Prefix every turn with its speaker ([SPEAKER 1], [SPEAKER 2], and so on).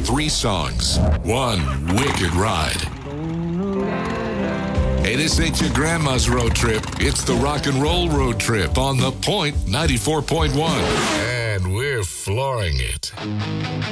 [SPEAKER 1] 3 songs, 1 wicked ride. Hey, this ain't your grandma's road trip. It's the rock and roll road trip on The Point 94.1. And we're flooring it.